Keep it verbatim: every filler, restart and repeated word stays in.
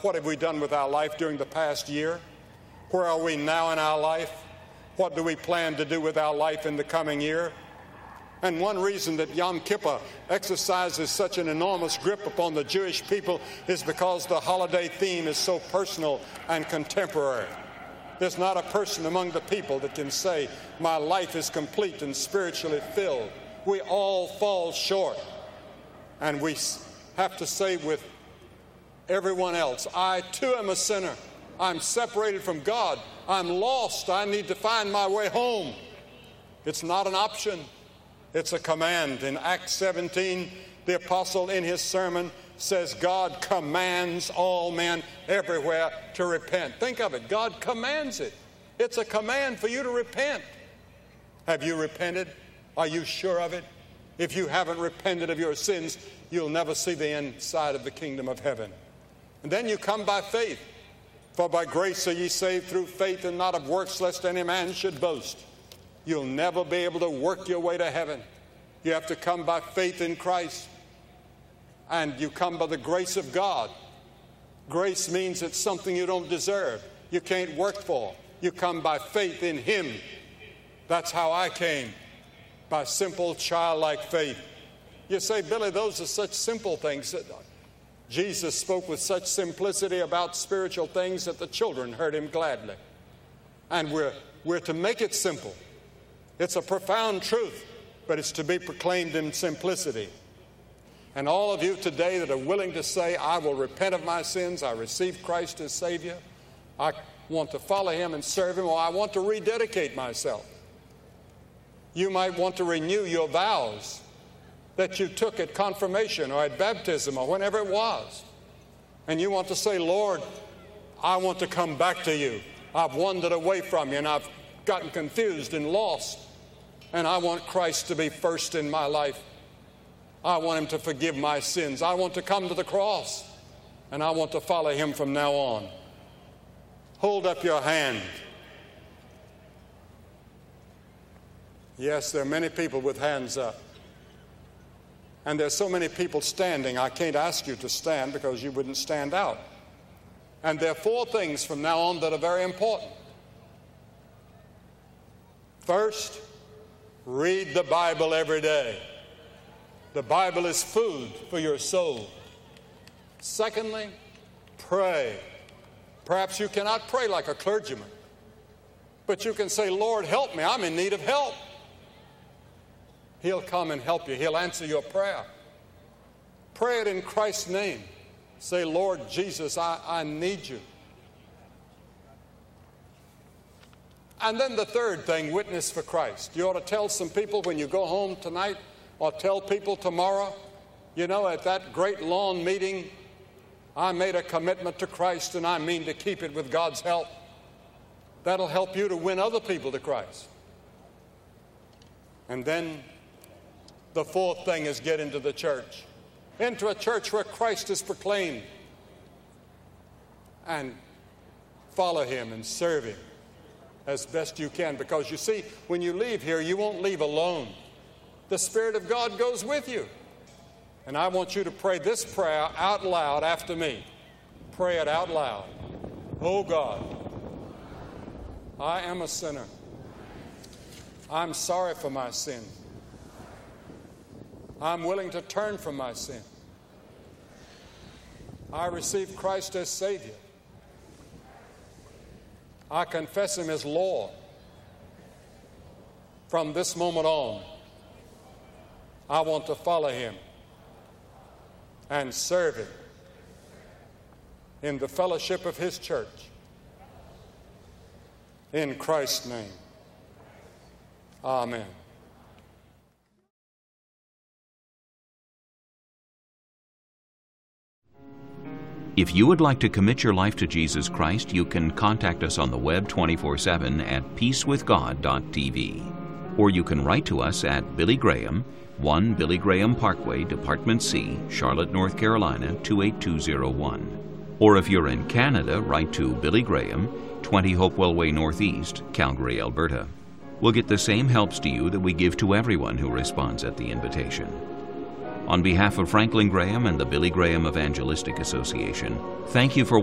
what have we done with our life during the past year? Where are we now in our life? What do we plan to do with our life in the coming year? And one reason that Yom Kippur exercises such an enormous grip upon the Jewish people is because the holiday theme is so personal and contemporary. There's not a person among the people that can say, my life is complete and spiritually filled. We all fall short. And we have to say with everyone else, I too am a sinner. I'm separated from God. I'm lost. I need to find my way home. It's not an option. It's a command. In Acts seventeen, the apostle in his sermon says God commands all men everywhere to repent. Think of it. God commands it. It's a command for you to repent. Have you repented? Are you sure of it? If you haven't repented of your sins, you'll never see the inside of the kingdom of heaven. And then you come by faith. For by grace are ye saved through faith, and not of works, lest any man should boast. You'll never be able to work your way to heaven. You have to come by faith in Christ. And you come by the grace of God. Grace means it's something you don't deserve. You can't work for. You come by faith in Him. That's how I came, by simple childlike faith. You say, Billy, those are such simple things. Jesus spoke with such simplicity about spiritual things that the children heard Him gladly. And we're, we're to make it simple. It's a profound truth, but it's to be proclaimed in simplicity. And all of you today that are willing to say, I will repent of my sins, I receive Christ as Savior, I want to follow Him and serve Him, or I want to rededicate myself. You might want to renew your vows that you took at confirmation or at baptism or whenever it was. And you want to say, Lord, I want to come back to you. I've wandered away from you and I've gotten confused and lost. And I want Christ to be first in my life. I want Him to forgive my sins. I want to come to the cross. And I want to follow Him from now on. Hold up your hand. Yes, there are many people with hands up. And there's so many people standing, I can't ask you to stand because you wouldn't stand out. And there are four things from now on that are very important. First, read the Bible every day. The Bible is food for your soul. Secondly, pray. Perhaps you cannot pray like a clergyman, but you can say, Lord, help me. I'm in need of help. He'll come and help you. He'll answer your prayer. Pray it in Christ's name. Say, Lord Jesus, I, I need you. And then the third thing, witness for Christ. You ought to tell some people when you go home tonight, or tell people tomorrow, you know, at that great lawn meeting, I made a commitment to Christ and I mean to keep it with God's help. That'll help you to win other people to Christ. And then the fourth thing is get into the church. Into a church where Christ is proclaimed. And follow Him and serve Him as best you can. Because you see, when you leave here, you won't leave alone. The Spirit of God goes with you. And I want you to pray this prayer out loud after me. Pray it out loud. Oh God, I am a sinner. I'm sorry for my sin. I'm willing to turn from my sin. I receive Christ as Savior. I confess Him as Lord. From this moment on, I want to follow Him and serve Him in the fellowship of His church. In Christ's name, amen. If you would like to commit your life to Jesus Christ, you can contact us on the web twenty-four seven at peace with god dot t v. Or you can write to us at Billy Graham, one Billy Graham Parkway, Department C, Charlotte, North Carolina, two eight two zero one. Or if you're in Canada, write to Billy Graham, twenty Hopewell Way Northeast, Calgary, Alberta. We'll get the same helps to you that we give to everyone who responds at the invitation. On behalf of Franklin Graham and the Billy Graham Evangelistic Association, thank you for